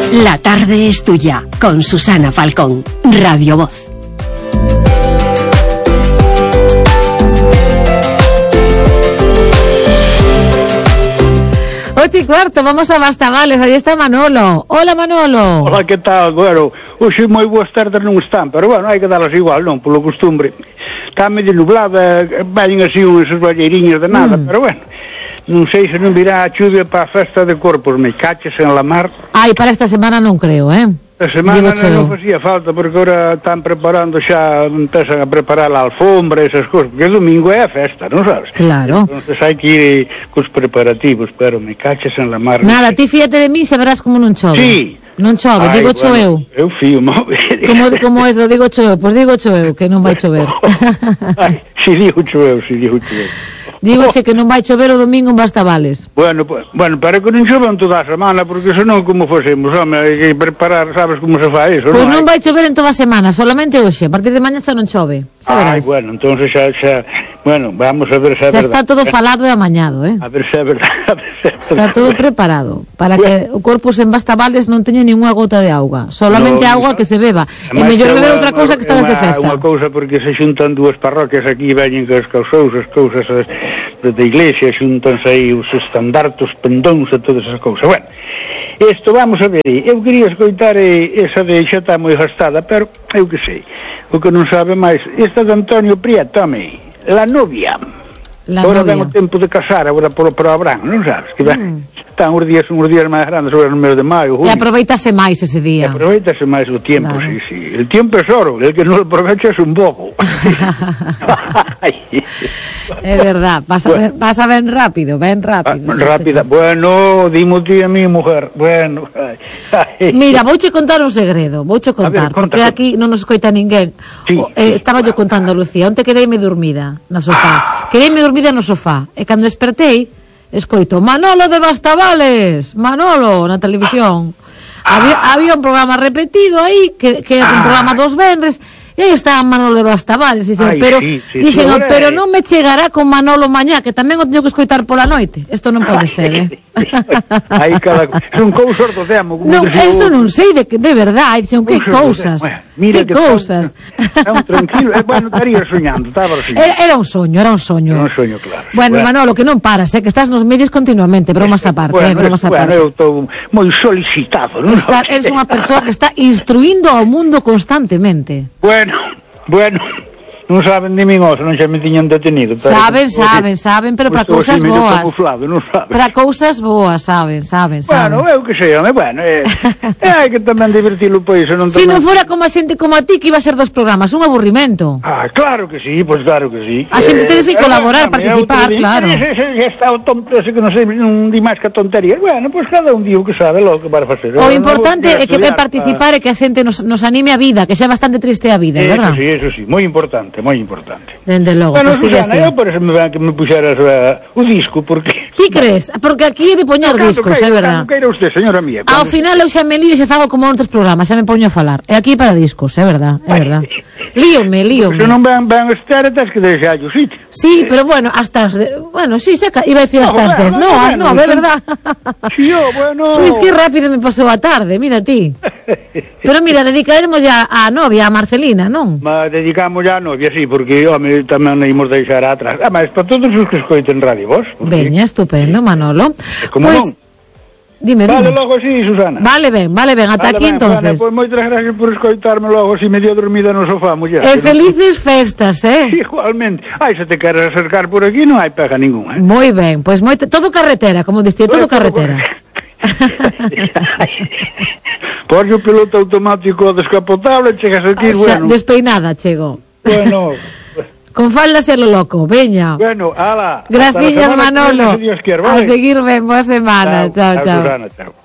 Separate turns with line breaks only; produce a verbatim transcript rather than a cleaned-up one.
La tarde es tuya, con Susana Falcón, Radio Voz.
Ocho y cuarto, vamos a Bastavales, aí está Manolo. Hola, Manolo.
Hola, que tal? Bueno, hoxe moi boas tardes non están, pero bueno, hai que darlas igual, non, polo costumbre. Está medio nublada, vayan así unhas balleiriñas de nada, mm. pero bueno, non sei se non virá a chuvia para a festa de Corpus, me caches en la mar.
Ai, para esta semana non creo, eh?
A semana non facía falta, porque agora están preparando xa, empezan a preparar a alfombra e esas cosas, porque o domingo é a festa, non sabes?
Claro.
Entonces hai que ir cos preparativos, pero me caches en la mar.
Nada, ti fíate de mí, se verás como non chove.
Sí.
Non chove,
Ay,
digo
bueno,
cho eu.
Eu fío, móvil.
Como, como eso, digo cho eu, pois digo cho eu, que non vai chover.
Ai, si digo cho eu, si digo cho eu.
Dígoche que non vai chover o domingo en Bastavales.
Bueno, pues, bueno, para que non chovan toda a semana, porque senón como fosemos, home, hai que preparar, sabes como se fai eso,
Pois
non?
non vai chover en toda a semana, solamente hoxe, a partir de mañá xa non chove.
Ai, bueno, entonces xa, xa, bueno, vamos a ver se é
verdade. Xa está todo
eh?
falado e amañado, eh?
A ver se é verdade, a ver se é verdade.
Está todo preparado, para bueno, que o Corpus en Bastavales non teña ninguna gota de auga, solamente no, auga no, que se beba, e mellor beber outra cousa que estades de festa.
Unha cousa porque se xuntan dúas parroquias aquí, veñen que as cousas, as cousas da iglesia, xuntanse aí os estandartos, pendóns e todas esas cousas. Bueno, isto vamos a ver, eu quería escoitar esa de xa está moi gastada, pero eu que sei, o que non sabe máis, esta de Antonio Prieto, home, la novia.
La
agora
novia.
ten o tempo de casar, agora polo pro Abraham, non sabes? Que mm. están os días, uns días máis grandes, sobre no mes de maio, junio.
E aproveitase máis ese día.
E aproveitase máis o tiempo,
claro.
sí, sí. El tiempo es oro, el que non lo aprovecha es un bobo.
É verdad, pasa, bueno. ben, pasa ben rápido, ben rápido.
Ah, rápida, sí. Bueno, dimo ti a mi mujer, bueno.
Mira, vouche contar un segredo, vouche contar, ver, porque aquí non nos escoita ninguén.
Sí,
o, eh,
sí,
estaba yo contando a Lucía, onte quedeime dormida na sofá. Quedeime dormida no sofá, e cando despertei, escoito, Manolo de Bastavales, Manolo, na televisión. Había, había un programa repetido aí, que, que é un programa dos venres, e aí está Manolo de Bastavales, dixen,
Ay,
pero,
sí, sí,
dixen,
sí,
pero non me chegará con Manolo mañá, que tamén o teño que escoitar pola noite. Isto non pode ser, eh?
Aí cada son cousas do demo.
Non, eso non sei de, de verdade, dixen, que cousas,
mira
que cousas.
É un tranquilo, eh, bueno, estaría soñando, estaba soñando.
Era, era un soño, era un soño.
Era un soño, claro.
Bueno, bueno, Manolo, que non paras, eh, que estás nos medios continuamente, bromas aparte,
bueno,
eh, bromas aparte.
Bueno, eu estou moi solicitado, non?
Está, eres unha persoa que está instruindo ao mundo constantemente.
Bueno, bueno, non saben de min oso, non xa me tiñan detenido. Pero,
saben, saben, saben, pero para cousas boas.
Non saben.
Para cousas boas, saben, saben, saben.
Bueno, eu que sei, home, bueno, eh, eh, hai que tamén divertilo pois, non
Si
tamén...
non fora como a xente como a ti que iba a ser dos programas, un aburrimento.
Ah, claro que sí, pois claro que sí.
A xente tenes que
eh,
colaborar,
eh,
participar,
día,
claro.
Xa está o tonto ese que non sei, non di máis que tonterías. Bueno, pois cada un dío que sabe lo que para facer.
O importante é que é participar e que a xente nos, nos anime a vida, que xa bastante triste a vida,
eso
verdad?
Eso sí, eso sí, moi importante, moi importante.
Dende logo,
bueno,
pues sigue
Susana,
así.
Eu por eso me van que me puxeras uh, o disco, porque...
Ti crees? Porque aquí é de poñer no, discos, é verdad.
Cando queira usted, señora mía.
Ao final eu xa me lío e xa fago como outros programas, xa me poño a falar. E aquí para discos, é verdad, é verdad. Líome, líome.
Se non van, van estar, tens que deixar o sitio.
Sí, pero bueno, hasta as de... Bueno, sí, xa... iba a decir hasta as dez. No, as nove, é verdad.
Sí, oh, bueno...
Pois que rápido me pasou a tarde, mira ti. Pero mira, dedicaremos ya a novia, a Marcelina, non?
Ma dedicamos ya a novia, sí, porque, home, tamén imos deixar atrás. Ah, mas para todos os que escoiten Radio Voz.
Veña, estupendo, Manolo.
Como
pues,
non?
Dime,
vale,
dime.
logo así, Susana.
Vale ben, vale ben, ata
vale
aquí
ben,
entonces.
Pois pues, moitas gracias por escoitarme logo así medio dormida no sofá, muller.
E felices festas, eh?
Sí, igualmente. Ai, se te queres acercar por aquí non hai pega ninguna. Eh?
Moi ben, pois pues, todo carretera, como diste, todo pues, carretera.
Porque o piloto automático descapotable chegas aquí,
o sea,
bueno.
Despeinada chego.
Bueno...
Con faldas e lo loco, veña.
Bueno, ala.
Gracias, Manolo.
Dios quiere, vale.
A seguir ben, boa semana. Chao, chao.
Chao, chao.